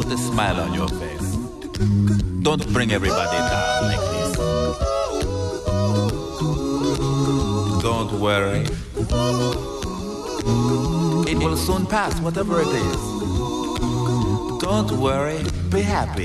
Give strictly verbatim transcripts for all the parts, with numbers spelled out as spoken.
a smile on your face. Don't bring everybody down like this. Don't worry. It will soon pass, whatever it is. Don't worry, be happy.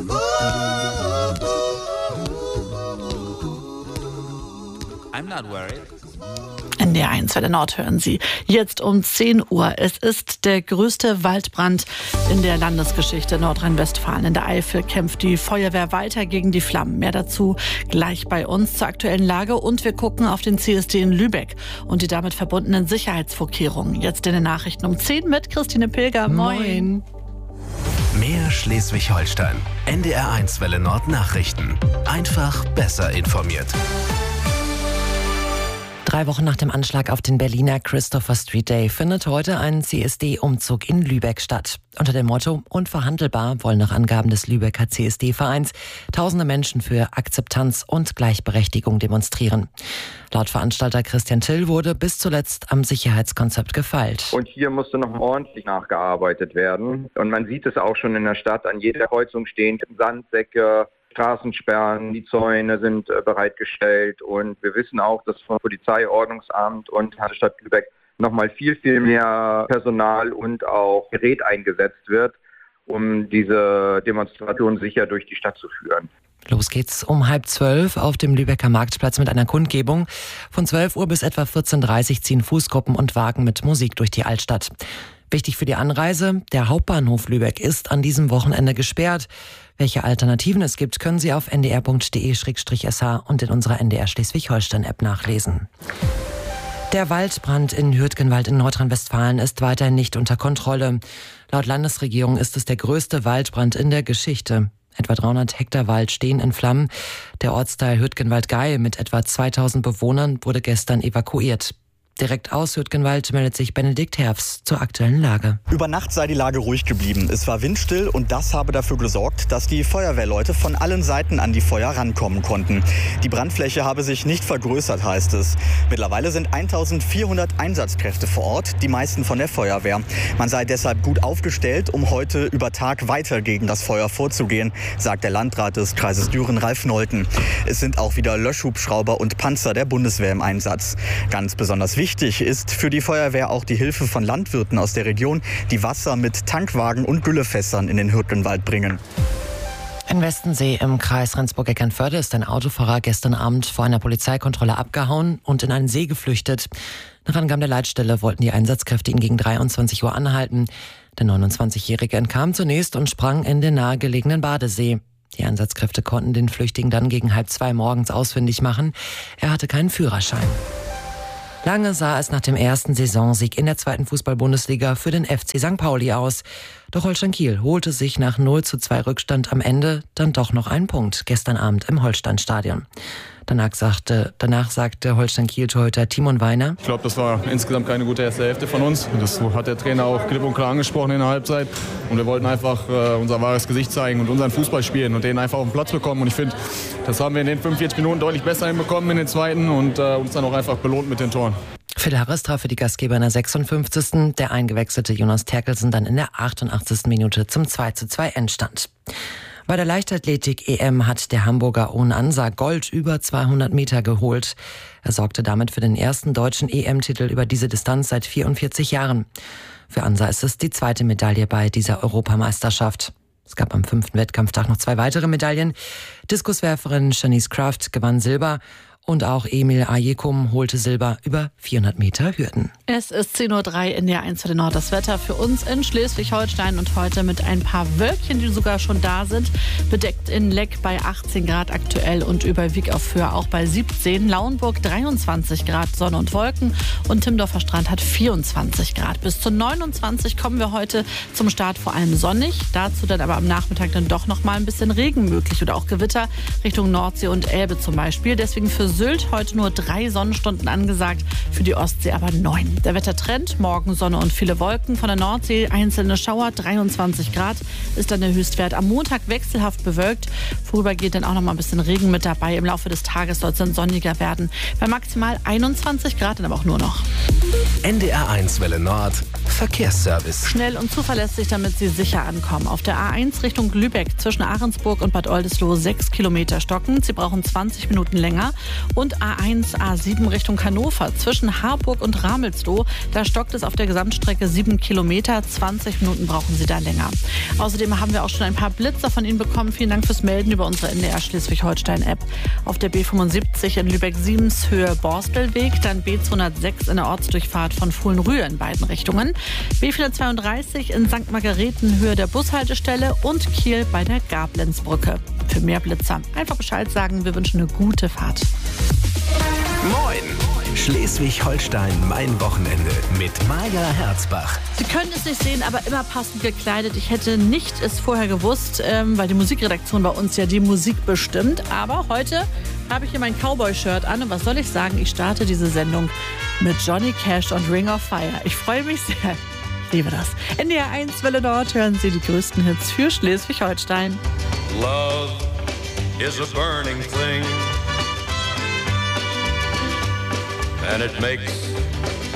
I'm not worried. N D R eins Welle Nord hören Sie. Jetzt um zehn Uhr. Es ist der größte Waldbrand in der Landesgeschichte Nordrhein-Westfalen. In der Eifel kämpft die Feuerwehr weiter gegen die Flammen. Mehr dazu gleich bei uns zur aktuellen Lage. Und wir gucken auf den C S D in Lübeck und die damit verbundenen Sicherheitsvorkehrungen. Jetzt in den Nachrichten um zehn mit Christine Pilger. Moin. Mehr Schleswig-Holstein. N D R eins Welle Nord Nachrichten. Einfach besser informiert. Drei Wochen nach dem Anschlag auf den Berliner Christopher Street Day findet heute ein C S D-Umzug in Lübeck statt. Unter dem Motto Unverhandelbar wollen nach Angaben des Lübecker C S D-Vereins tausende Menschen für Akzeptanz und Gleichberechtigung demonstrieren. Laut Veranstalter Christian Till wurde bis zuletzt am Sicherheitskonzept gefeilt. Und hier musste noch ordentlich nachgearbeitet werden. Und man sieht es auch schon in der Stadt, an jeder Kreuzung stehen Sandsäcke, Straßensperren, die Zäune sind äh, bereitgestellt und wir wissen auch, dass vom Polizei, Ordnungsamt und Stadt Lübeck nochmal viel, viel mehr Personal und auch Gerät eingesetzt wird, um diese Demonstration sicher durch die Stadt zu führen. Los geht's um halb zwölf auf dem Lübecker Marktplatz mit einer Kundgebung. Von zwölf Uhr bis etwa vierzehn Uhr dreißig ziehen Fußgruppen und Wagen mit Musik durch die Altstadt. Wichtig für die Anreise, der Hauptbahnhof Lübeck ist an diesem Wochenende gesperrt. Welche Alternativen es gibt, können Sie auf n d r punkt d e slash s h und in unserer N D R Schleswig-Holstein-App nachlesen. Der Waldbrand in Hürtgenwald in Nordrhein-Westfalen ist weiterhin nicht unter Kontrolle. Laut Landesregierung ist es der größte Waldbrand in der Geschichte. Etwa dreihundert Hektar Wald stehen in Flammen. Der Ortsteil Hürtgenwald-Geil mit etwa zweitausend Bewohnern wurde gestern evakuiert. Direkt aus Hürtgenwald meldet sich Benedikt Herfs zur aktuellen Lage. Über Nacht sei die Lage ruhig geblieben. Es war windstill und das habe dafür gesorgt, dass die Feuerwehrleute von allen Seiten an die Feuer rankommen konnten. Die Brandfläche habe sich nicht vergrößert, heißt es. Mittlerweile sind eintausendvierhundert Einsatzkräfte vor Ort, die meisten von der Feuerwehr. Man sei deshalb gut aufgestellt, um heute über Tag weiter gegen das Feuer vorzugehen, sagt der Landrat des Kreises Düren, Ralf Nolten. Es sind auch wieder Löschhubschrauber und Panzer der Bundeswehr im Einsatz. Ganz besonders wichtig Wichtig ist für die Feuerwehr auch die Hilfe von Landwirten aus der Region, die Wasser mit Tankwagen und Güllefässern in den Hürtgenwald bringen. In Westensee im Kreis Rendsburg-Eckernförde ist ein Autofahrer gestern Abend vor einer Polizeikontrolle abgehauen und in einen See geflüchtet. Nach Angaben der Leitstelle wollten die Einsatzkräfte ihn gegen dreiundzwanzig Uhr anhalten. Der neunundzwanzigjährige entkam zunächst und sprang in den nahegelegenen Badesee. Die Einsatzkräfte konnten den Flüchtigen dann gegen halb zwei morgens ausfindig machen. Er hatte keinen Führerschein. Lange sah es nach dem ersten Saisonsieg in der zweiten Fußball-Bundesliga für den F C Sankt Pauli aus. Doch Holstein Kiel holte sich nach null zu zwei Rückstand am Ende dann doch noch einen Punkt gestern Abend im Holsteinstadion. Danach sagte, danach sagte Holstein-Kiel-Torhüter Timon Weiner: Ich glaube, das war insgesamt keine gute erste Hälfte von uns. Das hat der Trainer auch klipp und klar angesprochen in der Halbzeit. Und wir wollten einfach äh, unser wahres Gesicht zeigen und unseren Fußball spielen und den einfach auf den Platz bekommen. Und ich finde, das haben wir in den fünfundvierzig Minuten deutlich besser hinbekommen in den zweiten und äh, uns dann auch einfach belohnt mit den Toren. Phil Harris traf für die Gastgeber in der sechsundfünfzigsten Der eingewechselte Jonas Terkelsen dann in der achtundachtzigsten Minute zum zwei zu zwei Endstand. Bei der Leichtathletik-E M hat der Hamburger Ohn Ansa Gold über zweihundert Meter geholt. Er sorgte damit für den ersten deutschen E M-Titel über diese Distanz seit vierundvierzig Jahren. Für Ansa ist es die zweite Medaille bei dieser Europameisterschaft. Es gab am fünften Wettkampftag noch zwei weitere Medaillen. Diskuswerferin Shanice Kraft gewann Silber. Und auch Emil Ajekum holte Silber über vierhundert Meter Hürden. Es ist zehn Uhr drei in der eins Welle Nord. Das Wetter für uns in Schleswig-Holstein und heute mit ein paar Wölkchen, die sogar schon da sind. Bedeckt in Leck bei achtzehn Grad aktuell und über Wieg auf Föhr auch bei siebzehn. Lauenburg dreiundzwanzig Grad, Sonne und Wolken. Und Timmendorfer Strand hat vierundzwanzig Grad. Bis zu neunundzwanzig kommen wir heute zum Start vor allem sonnig. Dazu dann aber am Nachmittag dann doch noch mal ein bisschen Regen möglich oder auch Gewitter Richtung Nordsee und Elbe zum Beispiel. Deswegen für Sylt heute nur drei Sonnenstunden angesagt, für die Ostsee aber neun. Der Wettertrend, morgen Sonne und viele Wolken, von der Nordsee einzelne Schauer, dreiundzwanzig Grad ist dann der Höchstwert. Am Montag wechselhaft bewölkt, vorübergehend dann auch noch mal ein bisschen Regen mit dabei. Im Laufe des Tages soll es dann sonniger werden, bei maximal einundzwanzig Grad, dann aber auch nur noch. N D R eins Welle Nord, Verkehrsservice. Schnell und zuverlässig, damit Sie sicher ankommen. Auf der A eins Richtung Lübeck zwischen Ahrensburg und Bad Oldesloe sechs Kilometer stocken. Sie brauchen zwanzig Minuten länger. Und A eins, A sieben Richtung Hannover zwischen Harburg und Ramelsloh. Da stockt es auf der Gesamtstrecke sieben Kilometer. zwanzig Minuten brauchen Sie da länger. Außerdem haben wir auch schon ein paar Blitzer von Ihnen bekommen. Vielen Dank fürs Melden über unsere N D R Schleswig-Holstein-App. Auf der B fünfundsiebzig in Lübeck-Siemens Höhe Borstelweg, dann B zweihundertsechs in der Ortsdurchfahrt von Fohlen-Rühe in beiden Richtungen. B vierhundertzweiunddreißig in Sankt Margareten Höhe der Bushaltestelle und Kiel bei der Gablenzbrücke. Für mehr Blitzer einfach Bescheid sagen. Wir wünschen eine gute Fahrt. Moin! Schleswig-Holstein, mein Wochenende mit Maja Herzbach. Sie können es nicht sehen, aber immer passend gekleidet. Ich hätte nicht es vorher gewusst, ähm, weil die Musikredaktion bei uns ja die Musik bestimmt. Aber heute habe ich hier mein Cowboy-Shirt an. Und was soll ich sagen? Ich starte diese Sendung mit Johnny Cash und Ring of Fire. Ich freue mich sehr. Ich liebe das. N D R eins Welle Nord hören Sie die größten Hits für Schleswig-Holstein. Love is a burning thing, and it makes